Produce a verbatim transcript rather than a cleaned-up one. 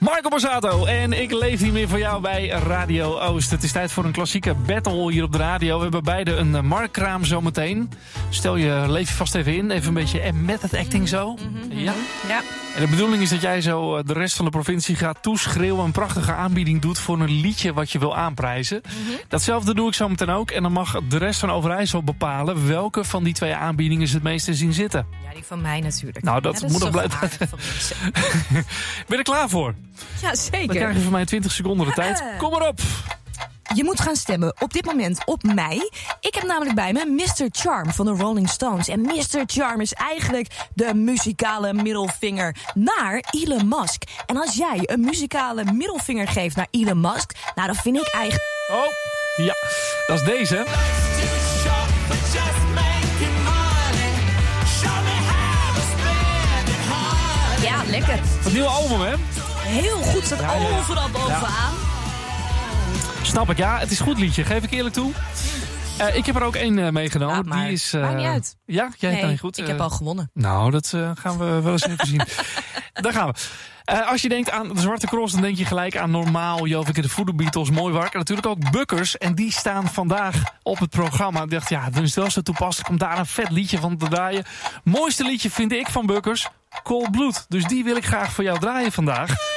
Marco Borsato en ik leef niet meer voor jou bij Radio Oost. Het is tijd voor een klassieke battle hier op de radio. We hebben beide een markkraam zometeen. Stel je, leef je vast even in. Even een beetje method acting zo. Mm-hmm. Ja? Ja. En de bedoeling is dat jij zo de rest van de provincie gaat toeschreeuwen. Een prachtige aanbieding doet voor een liedje wat je wil aanprijzen. Mm-hmm. Datzelfde doe ik zo meteen ook. En dan mag de rest van Overijssel bepalen welke van die twee aanbiedingen ze het meeste zien zitten. Ja, die van mij natuurlijk. Nou, dat, ja, dat moet is nog blijven. Ben je er klaar voor? Ja, zeker. Dan krijg je van mij twintig seconden de tijd. Kom maar op! Je moet gaan stemmen op dit moment op mij. Ik heb namelijk bij me mister Charm van de Rolling Stones. En mister Charm is eigenlijk de muzikale middelvinger naar Elon Musk. En als jij een muzikale middelvinger geeft naar Elon Musk, nou, dan vind ik eigenlijk... Oh, ja, dat is deze. Ja, lekker. Het nieuwe album, hè? Heel goed, staat ja, ja. overal bovenaan. Ja. Snap ik, ja. Het is een goed liedje, geef ik eerlijk toe. Uh, ik heb er ook één uh, meegenomen. Ja, maar die is, uh, maakt niet uit. Ja, jij nee, kan niet goed. ik uh, heb al gewonnen. Nou, dat uh, gaan we wel eens even zien. Daar gaan we. Uh, als je denkt aan de Zwarte Cross, dan denk je gelijk aan Normaal, Jovik en de Voodoo Beatles, Mooiwark. En natuurlijk ook Bukkers. En die staan vandaag op het programma. Ik dacht, ja, dan is het wel zo toepasselijk om daar een vet liedje van te draaien. Mooiste liedje vind ik van Bukkers, Cold Blood. Dus die wil ik graag voor jou draaien vandaag.